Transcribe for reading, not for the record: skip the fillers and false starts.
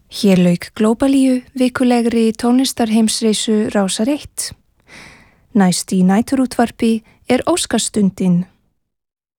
Hér lauk Glóbalíu vikulegri tónlistarheimsreisu Rásar 1. Næst í næturútvarpi Óskastundin.